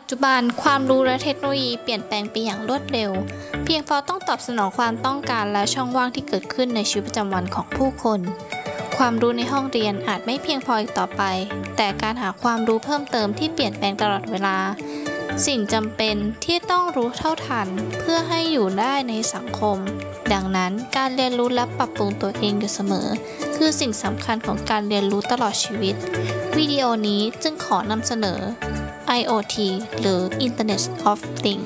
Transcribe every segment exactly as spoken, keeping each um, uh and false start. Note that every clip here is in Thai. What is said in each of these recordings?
จจุบันความรู้และเทคโนโลยีเปลี่ยนแปลงไปอย่างรวดเร็วเพียงเพราะต้องตอบสนองความต้องการและช่องว่างที่เกิดขึ้นในชีวิตประจำวันของผู้คนความรู้ในห้องเรียนอาจไม่เพียงพออีกต่อไปแต่การหาความรู้เพิ่มเติมที่เปลี่ยนแปลงตลอดเวลาสิ่งจำเป็นที่ต้องรู้เท่าทันเพื่อให้อยู่ได้ในสังคมดังนั้นการเรียนรู้และปรับปรุงตัวเองอยู่เสมอคือสิ่งสำคัญของการเรียนรู้ตลอดชีวิตวิดีโอนี้จึงขอนำเสนอ ไอ โอ ที หรือ Internet of Things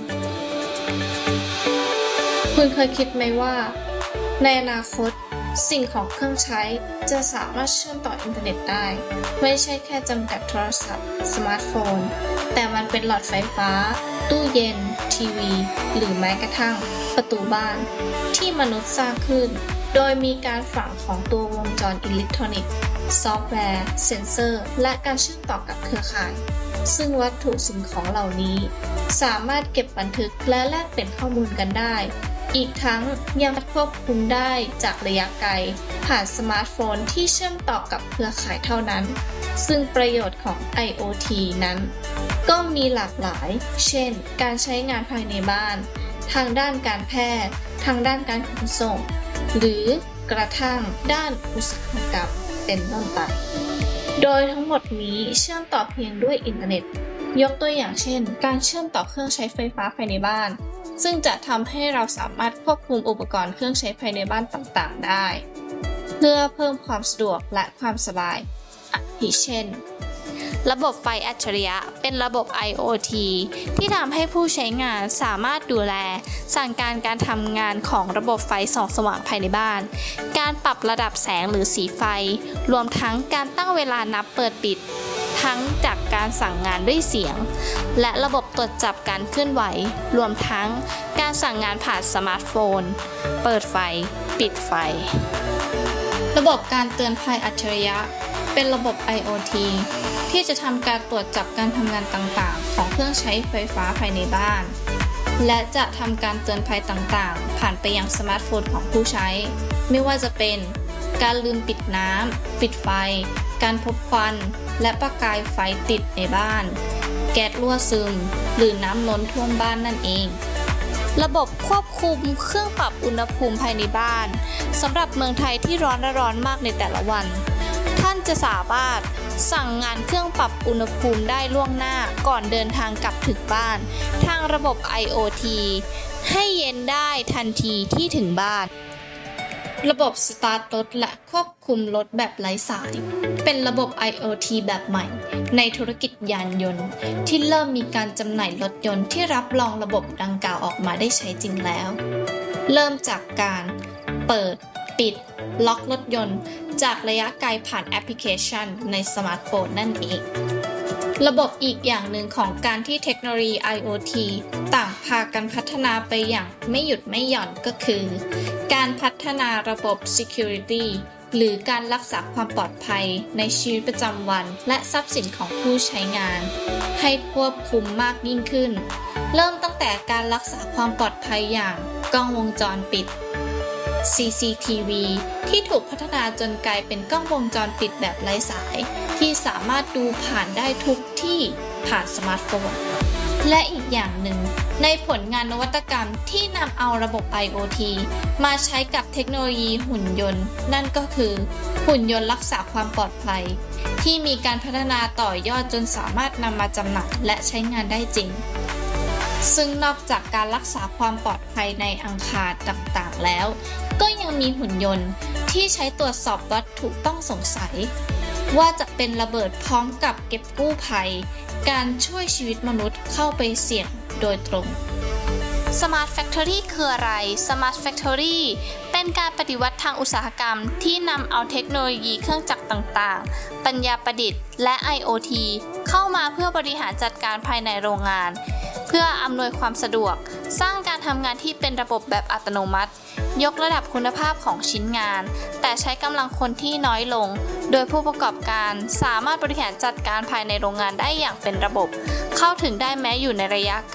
คุณเคยคิดไหมว่าในอนาคตสิ่งของเครื่องใช้จะสามารถเชื่อมต่ออินเทอร์เน็ตได้ไม่ใช่แค่จำกัดโทรศัพท์สมาร์ทโฟนแต่มันเป็นหลอดไฟฟ้าตู้เย็นทีวีหรือแม้กระทั่งประตูบ้านที่มนุษย์สร้างขึ้นโดยมีการฝังของตัววงจรอิเล็กทรอนิกส์ซอฟต์แวร์เซ็นเซอร์และการเชื่อมต่อกับเครือข่ายซึ่งวัตถุสิ่งของเหล่านี้สามารถเก็บบันทึกและแลกเปลี่ยนข้อมูลกันได้อีกทั้งยังควบคุมได้จากระยะไกลผ่านสมาร์ทโฟนที่เชื่อมต่อกับเครือข่ายเท่านั้นซึ่งประโยชน์ของ ไอ โอ ที นั้นก็มีหลากหลายเช่นการใช้งานภายในบ้านทางด้านการแพทย์ทางด้านการขนส่งหรือกระทั่งด้านอุตสาหกรรมเป็นต้นไปโดยทั้งหมดนี้เชื่อมต่อเพียงด้วยอินเทอร์เน็ตยกตัวอย่างเช่นการเชื่อมต่อเครื่องใช้ไฟฟ้าภายในบ้านซึ่งจะทำให้เราสามารถควบคุมอุปกรณ์เครื่องใช้ภายในบ้านต่างๆได้เพื่อเพิ่มความสะดวกและความสบายอาทิเช่นระบบไฟอัจฉริยะเป็นระบบ ไอ โอ ที ที่ทำให้ผู้ใช้งานสามารถดูแลสั่งการการทำงานของระบบไฟส่องสว่างภายในบ้านการปรับระดับแสงหรือสีไฟรวมทั้งการตั้งเวลานับเปิดปิดทั้งจากการสั่งงานด้วยเสียงและระบบตรวจจับการเคลื่อนไหวรวมทั้งการสั่งงานผ่านสมาร์ทโฟนเปิดไฟปิดไฟระบบการเตือนภัยอัจฉริยะเป็นระบบ ไอ โอ ที ที่จะทำการตรวจจับการทำงานต่างๆของเครื่องใช้ไฟฟ้าภายในบ้านและจะทำการเตือนภัยต่างๆผ่านไปยังสมาร์ทโฟนของผู้ใช้ไม่ว่าจะเป็นการลืมปิดน้ำปิดไฟการพบควันและประกายไฟติดในบ้านแก๊สรั่วซึมหรือน้ำล้นท่วมบ้านนั่นเองระบบควบคุมเครื่องปรับอุณหภูมิภายในบ้านสำหรับเมืองไทยที่ร้อนและร้อนมากในแต่ละวันท่านจะสามารถสั่งงานเครื่องปรับอุณหภูมิได้ล่วงหน้าก่อนเดินทางกลับถึงบ้านทางระบบ ไอ โอ ที ให้เย็นได้ทันทีที่ถึงบ้านระบบสตาร์ทรถและควบคุมรถแบบไร้สายเป็นระบบ ไอ โอ ที แบบใหม่ในธุรกิจยานยนต์ที่เริ่มมีการจำหน่ายรถยนต์ที่รับรองระบบดังกล่าวออกมาได้ใช้จริงแล้วเริ่มจากการเปิดปิดล็อกรถยนต์จากระยะไกลผ่านแอปพลิเคชันในสมาร์ทโฟนนั่นเองระบบอีกอย่างหนึ่งของการที่เทคโนโลยี ไอ โอ ที ต่างพากันพัฒนาไปอย่างไม่หยุดไม่หย่อนก็คือการพัฒนาระบบ Security หรือการรักษาความปลอดภัยในชีวิตประจำวันและทรัพย์สินของผู้ใช้งานให้ควบคุมมากยิ่งขึ้นเริ่มตั้งแต่การรักษาความปลอดภัยอย่างกล้องวงจรปิด ซี ซี ที วี ที่ถูกพัฒนาจนกลายเป็นกล้องวงจรปิดแบบไร้สายที่สามารถดูผ่านได้ทุกที่ผ่านสมาร์ทโฟนและอีกอย่างหนึ่งในผลงานนวัตกรรมที่นำเอาระบบ ไอ โอ ที มาใช้กับเทคโนโลยีหุ่นยนต์นั่นก็คือหุ่นยนต์รักษาความปลอดภัยที่มีการพัฒนาต่อยอดจนสามารถนำมาจำหน่ายและใช้งานได้จริงซึ่งนอกจากการรักษาความปลอดภัยในอาคารต่างๆแล้วก็ยังมีหุ่นยนต์ที่ใช้ตรวจสอบวัตถุต้องสงสัยว่าจะเป็นระเบิดพร้อมกับเก็บกู้ภัยการช่วยชีวิตมนุษย์เข้าไปเสี่ยงโดยตรง Smart Factory คืออะไร Smart Factory เป็นการปฏิวัติทางอุตสาหกรรมที่นำเอาเทคโนโลยีเครื่องจักรต่างๆปัญญาประดิษฐ์และ ไอ โอ ที เข้ามาเพื่อบริหารจัดการภายในโรงงานเพื่ออำนวยความสะดวกสร้างการทำงานที่เป็นระบบแบบอัตโนมัติยกระดับคุณภาพของชิ้นงานแต่ใช้กำลังคนที่น้อยลงโดยผู้ประกอบการสามารถบริหารจัดการภายในโรงงานได้อย่างเป็นระบบเข้าถึงได้แม้อยู่ในระยะ